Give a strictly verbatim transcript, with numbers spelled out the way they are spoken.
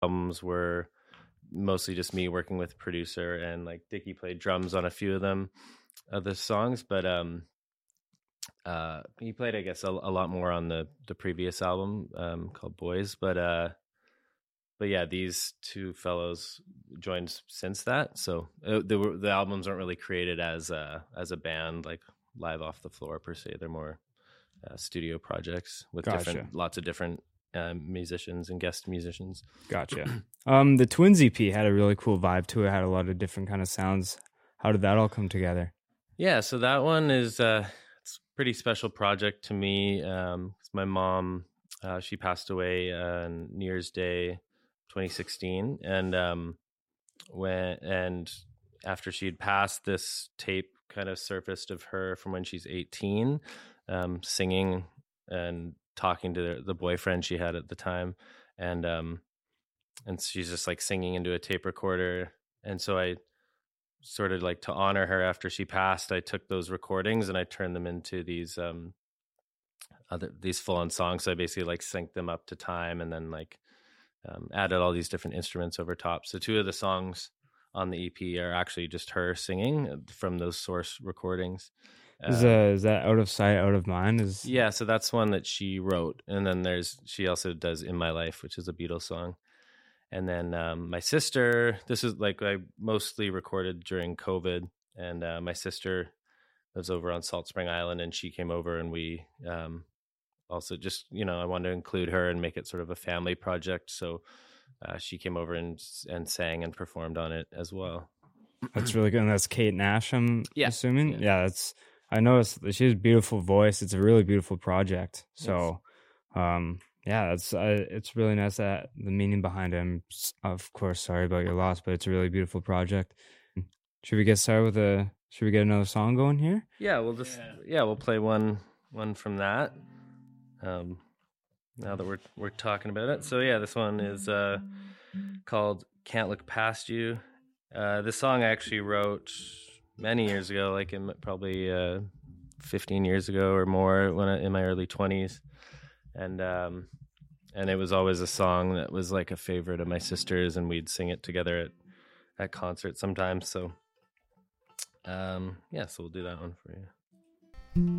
albums were mostly just me working with producer, and like Dickie played drums on a few of them, of the songs, but um, uh, he played, I guess, a, a lot more on the the previous album um, called Boys, but uh, but yeah, these two fellows joined since that, so uh, the the albums aren't really created as a as a band, like live off the floor per se. They're more uh, studio projects with Gotcha. different, lots of different um, musicians and guest musicians. Gotcha. um, the Twins E P had a really cool vibe to it. Had a lot of different kind of sounds. How did that all come together? Yeah, so that one is uh, it's a pretty special project to me. Um, 'cause my mom, uh, she passed away on New Year's Day, twenty sixteen, and um, when and after she'd passed, this tape kind of surfaced of her from when she's eighteen, um, singing and talking to the, the boyfriend she had at the time, and um, and she's just like singing into a tape recorder, and so I sort of like, to honor her after she passed, I took those recordings and I turned them into these um other these full-on songs. So I basically like synced them up to time, and then like um, added all these different instruments over top. So two of the songs on the E P are actually just her singing from those source recordings. Is, Um, uh, is that Out of Sight, Out of Mind? Is yeah, so that's one that she wrote, and then there's she also does In My Life, which is a Beatles song. And then um, my sister, this is like I mostly recorded during COVID, and uh, my sister lives over on Salt Spring Island, and she came over, and we um, also just, you know, I wanted to include her and make it sort of a family project. So uh, she came over and and sang and performed on it as well. That's really good. And that's Kate Nash, I'm Yeah. assuming. Yeah. Yeah, that's I noticed that she has a beautiful voice. It's a really beautiful project. So, um, yeah, it's uh, it's really nice that the meaning behind it. I'm, s- of course, sorry about your loss, but it's a really beautiful project. Should we get started with a? Should we get another song going here? Yeah, we'll just yeah, we'll play one one from that. Um, now that we're we're talking about it, so yeah, this one is uh, called "Can't Look Past You." Uh, this song I actually wrote many years ago, like in probably uh, fifteen years ago or more, when I, in my early twenties, and um, and it was always a song that was like a favorite of my sister's, and we'd sing it together at at concerts sometimes. So um, yeah, so we'll do that one for you.